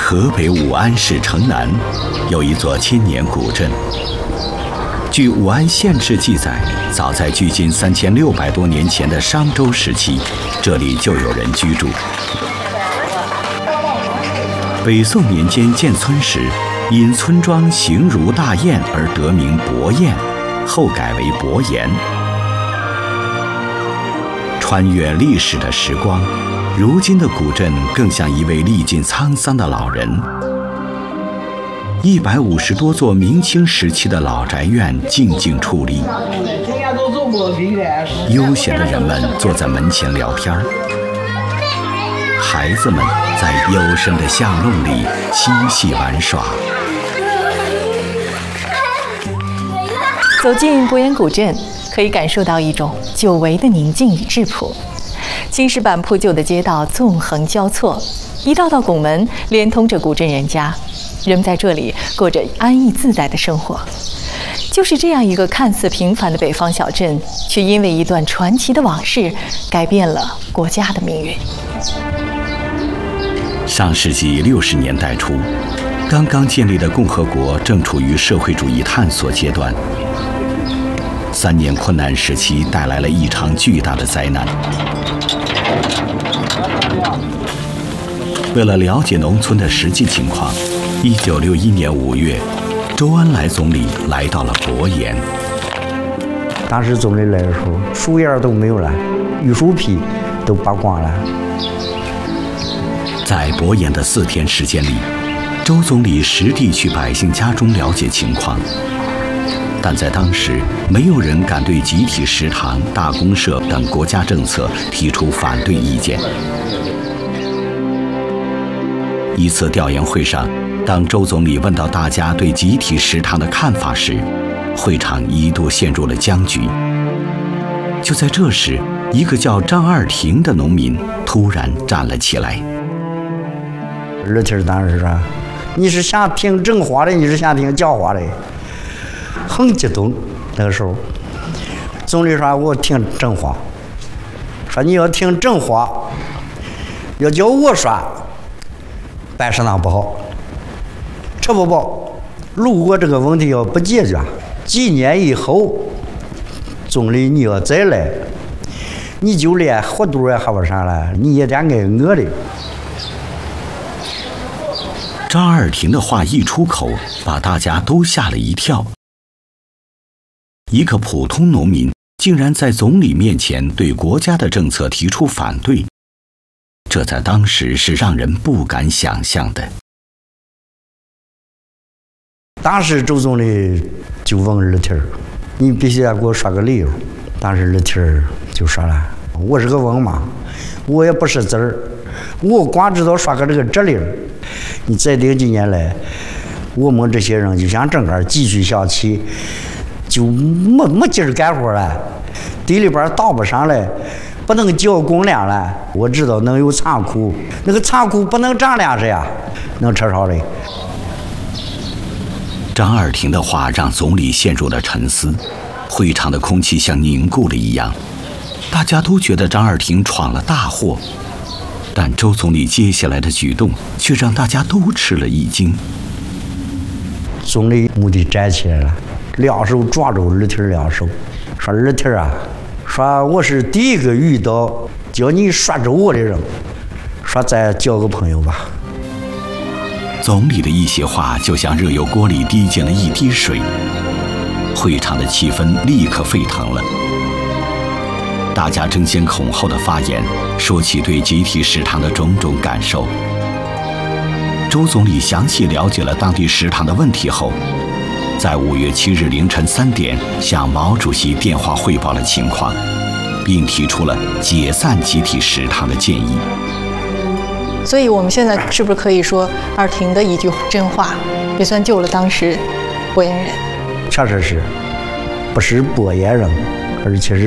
河北武安市城南有一座千年古镇。据武安县志记载，早在距今3600多年前的商周时期，这里就有人居住。北宋年间建村时，因村庄形如大雁而得名伯雁，后改为伯颜。穿越历史的时光，如今的古镇更像一位历尽沧桑的老人。150多座明清时期的老宅院静静矗立，悠闲的人们坐在门前聊天，孩子们在幽深的巷弄里嬉戏玩耍。 走进伯颜古镇，可以感受到一种久违的宁静与质朴。青石板铺就的街道纵横交错，一道道拱门连通着古镇人家，人们在这里过着安逸自在的生活。就是这样一个看似平凡的北方小镇，却因为一段传奇的往事，改变了国家的命运。 上世纪60年代初，刚刚建立的共和国正处于社会主义探索阶段。3年困难时期带来了一场巨大的灾难。为了了解农村的实际情况，1961年5月，周恩来总理来到了伯颜。 当时总理来的时候，树叶都没有了，榆树皮都拔光了。 在伯颜的4天时间里，周总理实地去百姓家中了解情况。但在当时，没有人敢对集体食堂、大公社等国家政策提出反对意见。一次调研会上，当周总理问到大家对集体食堂的看法时，会场一度陷入了僵局。就在这时，一个叫张二廷的农民突然站了起来。 二廷当时说：“你是想听真话的，你是想听假话的？”很激动。那个时候，总理说：“我听真话。”说你要听真话，要叫我说，办食堂不好，吃不饱。如果这个问题要不解决，几年以后，总理你要再来，你就连活肚也喝不上了，你也得挨饿的。 张二廷的话一出口，把大家都吓了一跳。一个普通农民竟然在总理面前对国家的政策提出反对，这在当时是让人不敢想象的。 当时周总理就问二廷：“你必须要给我说个理由。”当时二廷就说了：“我是个文盲，我也不识字儿，我光知道说个这个哲理。你再顶几年来，我们这些人就像整个继续下去，就没劲儿干活了，地里边倒不上来，不能交公粮了。我知道能有仓库，那个仓库不能长粮食呀，能吃啥嘞？” 张二廷的话让总理陷入了沉思，会场的空气像凝固了一样，大家都觉得张二廷闯了大祸。但周总理接下来的举动却让大家都吃了一惊。 总理蓦地站起来了，两手抓住二廷两手，说：“二廷啊，说我是第一个遇到叫你说着我的人，说咱交个朋友吧。” 总理的一席话就像热油锅里滴进了一滴水，会场的气氛立刻沸腾了。大家争先恐后的发言，说起对集体食堂的种种感受。周总理详细了解了当地食堂的问题后，在5月7日凌晨3点向毛主席电话汇报了情况，并提出了解散集体食堂的建议。 所以我们现在是不是可以说，二廷的一句真话，也算救了当时伯颜人？ 确实是，不是伯颜人，而且是